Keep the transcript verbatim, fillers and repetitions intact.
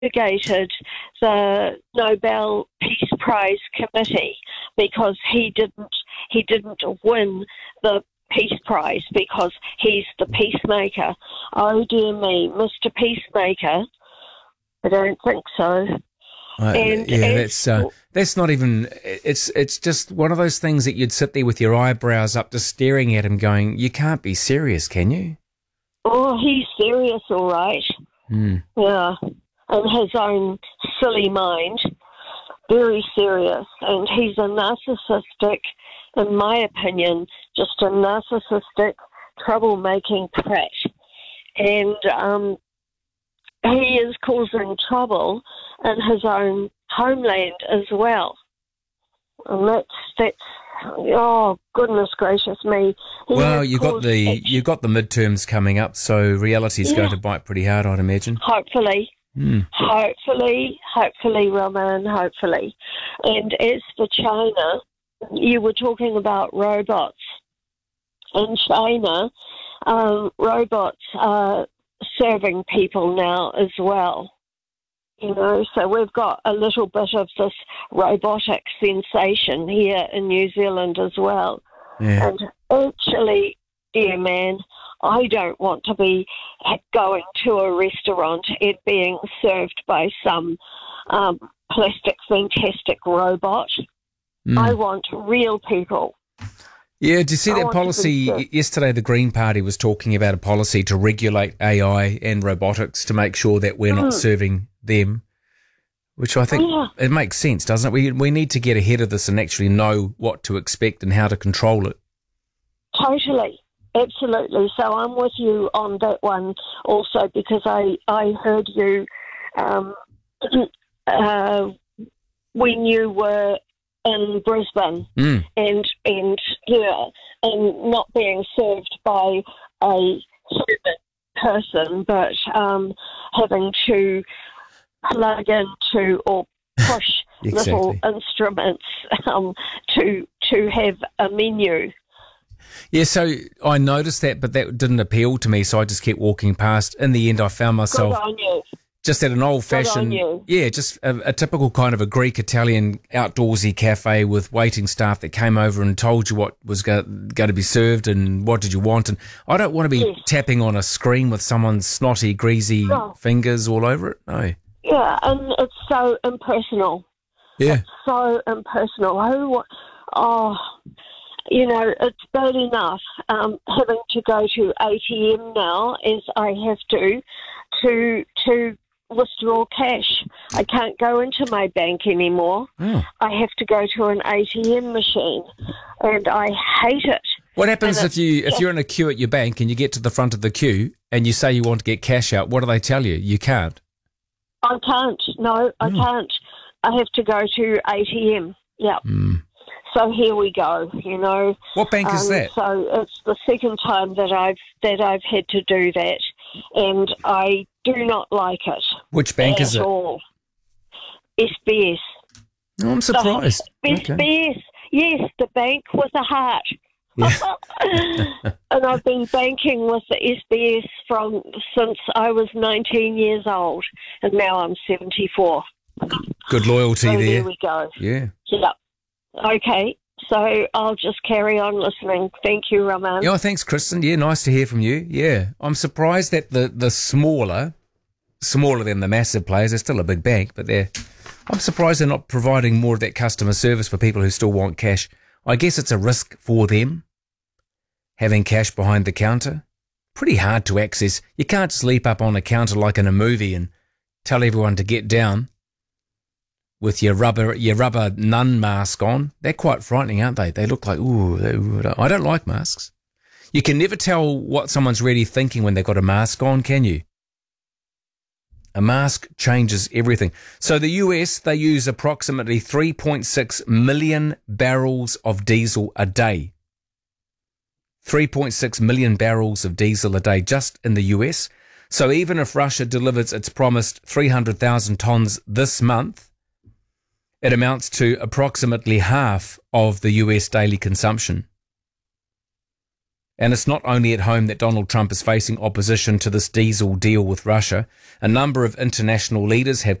investigated the Nobel Peace Prize Committee because he didn't he didn't win the Peace Prize because he's the peacemaker. Oh dear me, Mister Peacemaker. I don't think so. Uh, and yeah, that's uh, that's not even. It's it's just one of those things that you'd sit there with your eyebrows up, just staring at him, going, "You can't be serious, can you?" Oh, he's serious, all right. Mm. Yeah, and his own silly mind, very serious, and he's a narcissistic, in my opinion, just a narcissistic, troublemaking prat, and um, he is causing trouble in his own homeland as well, and that's that's. Oh goodness gracious me! He well, you got the action. you got the midterms coming up, so reality's yeah. going to bite pretty hard, I'd imagine. Hopefully, mm. hopefully, hopefully, Roman, hopefully. And as for China, you were talking about robots. In China, um, robots are serving people now as well. You know, so we've got a little bit of this robotic sensation here in New Zealand as well. Yeah. And actually, dear man, I don't want to be going to a restaurant and being served by some um, plastic fantastic robot. Mm. I want real people. Yeah, did you see I that want to policy? be Yesterday, the Green Party was talking about a policy to regulate A I and robotics to make sure that we're not Mm. serving them, which I think Yeah. it makes sense, doesn't it? We we need to get ahead of this and actually know what to expect and how to control it. Totally. Absolutely. So I'm with you on that one also because I, I heard you um, uh, when you were in Brisbane Mm. and, and, yeah, and not being served by a human person, but um, having to plug into or push Exactly. little instruments um, to to have a menu. Yeah, so I noticed that, but that didn't appeal to me, so I just kept walking past. In the end, I found myself Good on you. just at an old-fashioned, Good on you. yeah, just a, a typical kind of a Greek-Italian outdoorsy cafe with waiting staff that came over and told you what was go, going to be served and what did you want. And I don't want to be Yes. tapping on a screen with someone's snotty, greasy No. fingers all over it. No. Yeah, and it's so impersonal. Yeah. So impersonal. Who? Oh, you know, it's bad enough um, having to go to A T M now, as I have to, to to withdraw cash. I can't go into my bank anymore. Oh. I have to go to an A T M machine, and I hate it. What happens And if you if just- you're in a queue at your bank and you get to the front of the queue and you say you want to get cash out? What do they tell you? You can't. I can't. No, I Mm. can't. I have to go to A T M. Yeah. Mm. So here we go. You know. What bank is Um, that? So it's the second time that I've that I've had to do that, and I do not like it Which bank at is it? all. S B S. Oh, I'm surprised. S Okay. B S. Yes, the bank with a heart. Yeah. And I've been banking with the S B S from since I was nineteen years old, and now I'm seventy-four. Good loyalty So there. there we go. Yeah. Yeah. Okay. So I'll just carry on listening. Thank you, Raman. Yeah, thanks, Kristen. Yeah, nice to hear from you. Yeah. I'm surprised that the, the smaller, smaller than the massive players, they're still a big bank, but they're, I'm surprised they're not providing more of that customer service for people who still want cash. I guess it's a risk for them, having cash behind the counter. Pretty hard to access. You can't sleep up on a counter like in a movie and tell everyone to get down with your rubber your rubber nun mask on. They're quite frightening, aren't they? They look like, ooh, they, I don't like masks. You can never tell what someone's really thinking when they've got a mask on, can you? A mask changes everything. So the U S, they use approximately three point six million barrels of diesel a day. three point six million barrels of diesel a day just in the U S. So even if Russia delivers its promised three hundred thousand tonnes this month, it amounts to approximately half of the U S daily consumption. And it's not only at home that Donald Trump is facing opposition to this diesel deal with Russia. A number of international leaders have